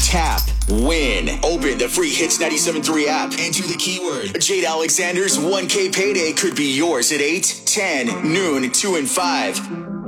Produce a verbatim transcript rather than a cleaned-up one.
tap, win. Open the free Hits ninety-seven point three app. Enter the keyword Jade Alexander's one K payday could be yours at eight, ten, noon, two, and five.